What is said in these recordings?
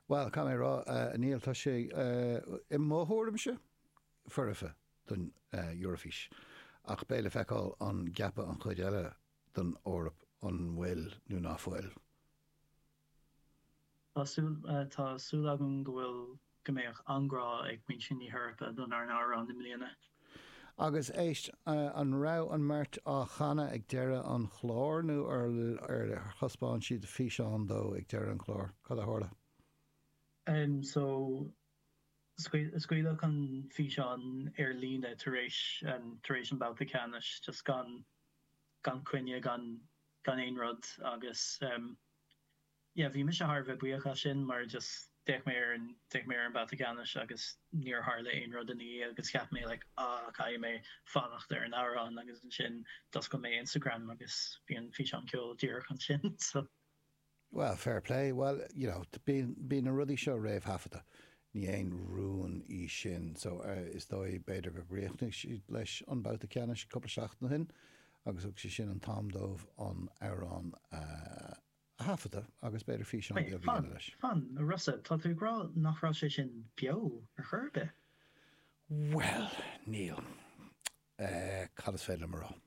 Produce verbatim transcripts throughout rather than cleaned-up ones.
Well, can I ra uh, Neil tá sé uh, I móthúrim se furifa don uh, Eurofish. Ach béle feicáil an gapa an chuid eile don órap an bhfuil nó náfuil. Tá súlagan go bhfuil gombeoch angrá ag muin sin ní thurpa don ar ná an na mbliana. Agus éist uh, an rá an mert á chana ag deire an chlár nó ar ar chospáin siad fi seán dó ag deire an chlár. Cad a hála? Um, so scuile an fi seán ar lína taréis an taréis an bouta canis just gan gan cuine gan gan ein rud agus um, yeah, bhí me se Harbh buíocha sin mar just Deich mé an deich mé an bouta canis agus níor hála ein rud in í agus ceap mé like ah cai mé fannacht ar an árán agus an sin dus go mé Instagram agus bhí an fi seán ceol díreach an sin so. Well, fair play. Well, you know, being a ruddy show rave hafata, ni ein ruin I sin. So uh, is dói beidir go gréachnig si leis an bouta canis couple seachtain hin, agus ug si sin an tam dómh an árán uh, hafata, agus beidir fi seán beag fan, leis. Fan, Russa, tá tú grá nachrá sé sin bio ar churbe? Well, Neil, uh, cad is féile marrá.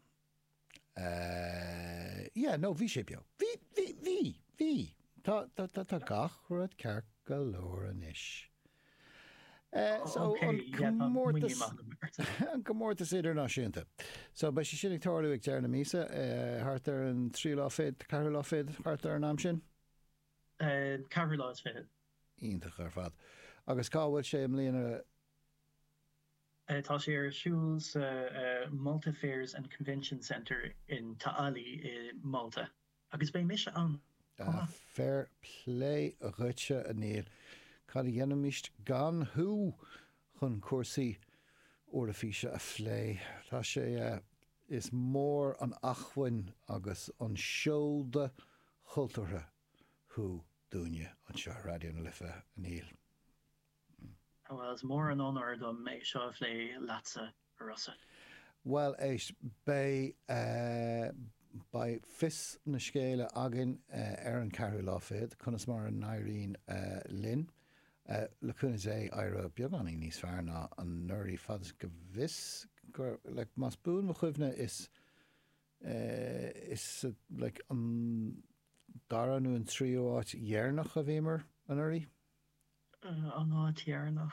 Uh, yeah, no, bhí sé bio. Bhí, bhí, bhí, bhí. Tá, tá, tá, tá gach rud ceart go leor anis. Uh, so, okay, an yeah, gomórtas an gomórtas idirnáisiúnta. So, ba sé sinnig táirú ag dearna mísa, uh, hart ar an trí lá fid, ceathrú lá fid, hart ar an am sin? Uh, ceathrú lá fid. Ítach ar fad. Agus cáhfuil sé am líana Uh, tá sé ar siúls uh, uh, Malta Fairs and Convention Centre in Ta'ali in Malta. Agus bé mis an. uh, fair play a rutse a Neil. Cad a dhéanam míist gan hú chun cuasaí óra físe a phlé. Tá sé uh, is mór an achhain agus an seolda chultartha hú dúine an seo radio na lifa a Neil. Well, it's more an honor than me seo lé latsa Russa. Well, éis bei uh, bei fis na scéile agin uh, ar an ceathrú lá fid, chunas mar an Irene uh, Lynn, uh, le chunas é aire beagání níos fearr ná an nuirí fad go bhis, gur like, mas bún mo chuimhne is uh, is uh, like an dara nu an trío áit dhearnach a bhímar an nuirí? Uh, an áit dhearnach.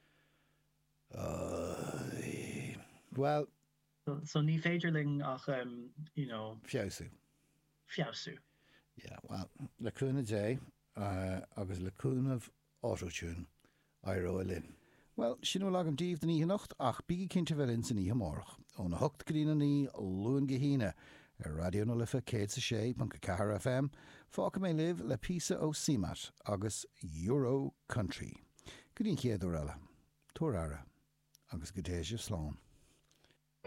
Uh, well, So, so ní féidirling ach, um, you know... Fiosú. Fiosú. Yeah, well, le cúna dé, uh, agus le cúnamh autotune, airo a linn. Well, sinú lagam díomh den ihe nacht, ach bígi cinnte bhfuil in san ihe morch. Ó na hocht grína ní lún gehíine, ar radio na lifa céad sa sé, panca cahar F M, fáca mé liv le písa ó Simat, agus Euro Country. Gudín chéad ó eile, túr ara, agus go déisih slán.